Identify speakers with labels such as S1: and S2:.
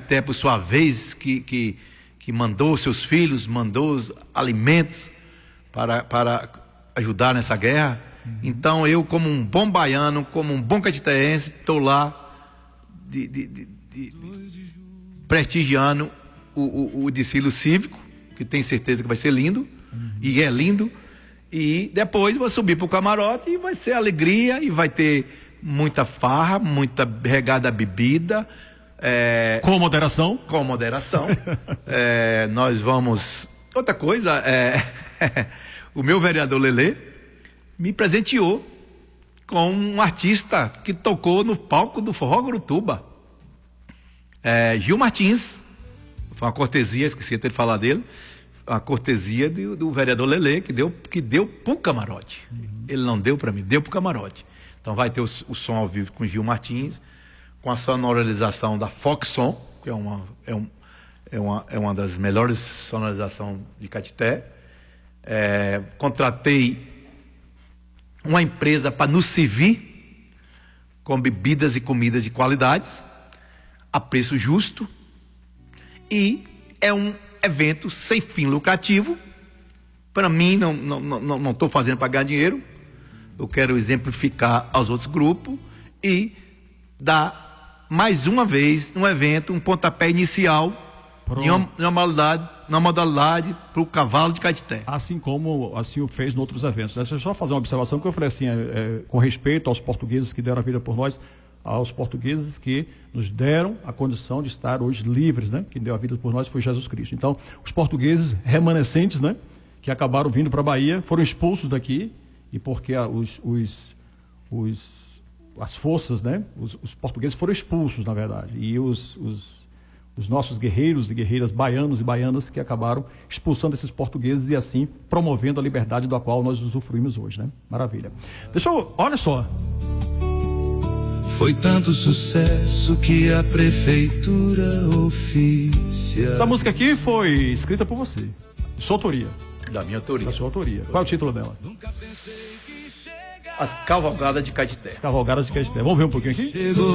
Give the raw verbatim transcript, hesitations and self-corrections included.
S1: Caeté, por sua vez, que, que, que mandou seus filhos, mandou os alimentos para, para ajudar nessa guerra. Uhum. Então eu, como um bom baiano, como um bom caetitense, estou lá de, de, de, de, de, prestigiando o, o, o desfile cívico, que tenho certeza que vai ser lindo, uhum. e é lindo. E depois vou subir para o camarote e vai ser alegria, e vai ter muita farra, muita regada bebida. É,
S2: com moderação?
S1: Com moderação. é, nós vamos... Outra coisa, é, o meu vereador Lelê me presenteou com um artista que tocou no palco do Forró Gurutuba. É, Gil Martins. Foi uma cortesia, esqueci até de falar dele. A cortesia do, do vereador Lelê, que deu, que deu pro camarote. Uhum. Ele não deu para mim, deu pro camarote. Então vai ter o, o som ao vivo com Gil Martins, com a sonorização da Foxson, que é uma, é um, é uma, é uma das melhores sonorizações de Caetité. É, contratei uma empresa para nos servir com bebidas e comidas de qualidades, a preço justo, e é um evento sem fim lucrativo. Para mim, não estou não, não, não tô fazendo para ganhar dinheiro. Eu quero exemplificar aos outros grupos e dar mais uma vez no evento um pontapé inicial em uma, uma modalidade, uma modalidade para o cavalo de Caetité.
S2: Assim como assim o fez em outros eventos. Deixa eu só fazer uma observação que eu falei assim, é, é, com respeito aos portugueses que deram a vida por nós, aos portugueses que nos deram a condição de estar hoje livres, né? Quem deu a vida por nós foi Jesus Cristo. Então, os portugueses remanescentes, né? Que acabaram vindo para a Bahia, foram expulsos daqui, e porque a, os, os, os, as forças, né? Os, os portugueses foram expulsos, na verdade, e os, os, os nossos guerreiros e guerreiras baianos e baianas que acabaram expulsando esses portugueses e assim promovendo a liberdade da qual nós usufruímos hoje, né? Maravilha. Deixa eu, olha só.
S3: Foi tanto sucesso que a prefeitura oficial.
S2: Essa música aqui foi escrita por você, de sua autoria.
S1: Da minha autoria.
S2: Da sua autoria. Qual é o título dela?
S1: As Cavalgadas de Caetité.
S2: As Cavalgadas de Caetité. Vamos ver um pouquinho aqui?
S3: Chegou